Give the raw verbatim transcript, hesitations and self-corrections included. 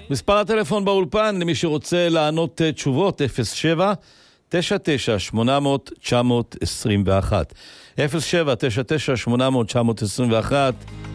מספר הטלפון באולפן למי שרוצה לענות תשובות אפס שבע תשע תשע שמונה אפס אפס תשע אפס עשרים ואחת אפס שבע תשע תשע שמונה אפס אפס תשע אפס עשרים ואחת.